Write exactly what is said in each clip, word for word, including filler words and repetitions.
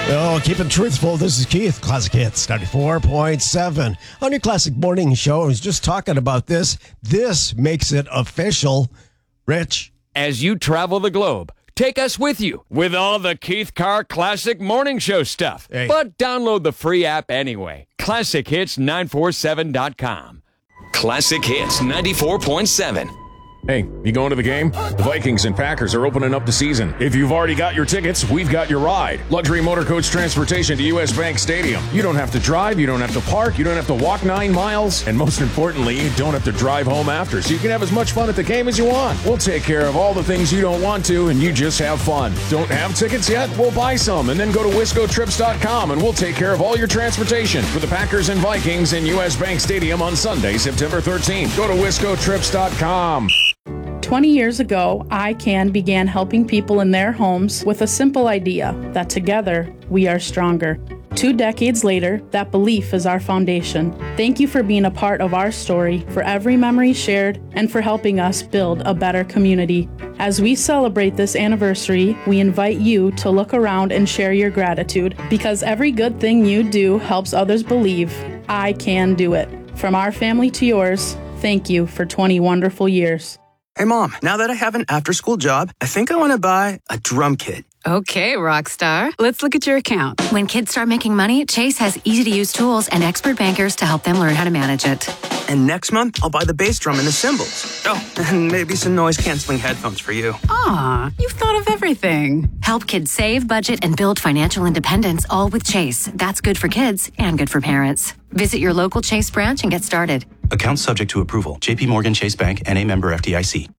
Oh, keep it truthful. This is Keith, Classic Hits ninety-four point seven. On your Classic Morning Show, I was just talking about this. This makes it official. Rich. As you travel the globe, take us with you with all the Keith Carr Classic Morning Show stuff. Hey. But download the free app anyway. classic hits nine four seven dot com. Classic Hits ninety-four point seven. Hey, you going to the game? The Vikings and Packers are opening up the season. If you've already got your tickets, we've got your ride. Luxury motor coach transportation to U S. Bank Stadium. You don't have to drive, you don't have to park, you don't have to walk nine miles, and most importantly, you don't have to drive home after, so you can have as much fun at the game as you want. We'll take care of all the things you don't want to, and you just have fun. Don't have tickets yet? We'll buy some, and then go to wisco trips dot com, and we'll take care of all your transportation for the Packers and Vikings in U S. Bank Stadium on Sunday, September thirteenth. Go to wisco trips dot com. twenty years ago, iCan began helping people in their homes with a simple idea that together we are stronger. Two decades later, that belief is our foundation. Thank you for being a part of our story, for every memory shared, and for helping us build a better community. As we celebrate this anniversary, we invite you to look around and share your gratitude, because every good thing you do helps others believe I can do it. From our family to yours, thank you for twenty wonderful years. Hey, Mom, now that I have an after-school job, I think I want to buy a drum kit. Okay, Rockstar. Let's look at your account. When kids start making money, Chase has easy-to-use tools and expert bankers to help them learn how to manage it. And next month, I'll buy the bass drum and the cymbals. Oh, and maybe some noise-canceling headphones for you. Aw, you've thought of everything. Help kids save, budget, and build financial independence, all with Chase. That's good for kids and good for parents. Visit your local Chase branch and get started. Account subject to approval. J P Morgan Chase Bank, N A member F D I C.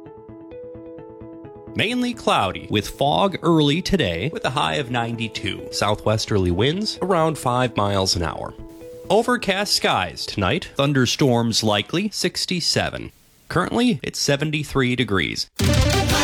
Mainly cloudy with fog early today with a high of ninety-two. Southwesterly winds around five miles an hour. Overcast skies tonight. Thunderstorms likely, sixty-seven. Currently, it's seventy-three degrees.